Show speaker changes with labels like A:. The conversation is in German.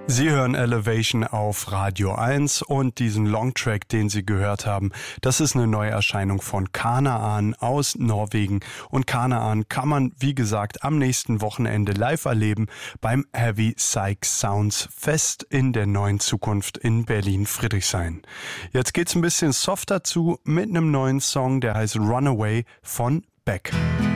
A: Sie hören Elevation auf Radio 1 und diesen Longtrack, den Sie gehört haben, das ist eine Neuerscheinung von Kanaan aus Norwegen. Und Kanaan kann man, wie gesagt, am nächsten Wochenende live erleben beim Heavy Psych Sounds Fest in der neuen Zukunft in Berlin-Friedrichshain. Jetzt geht's ein bisschen softer zu mit einem neuen Song, der heißt Runaway von Beck.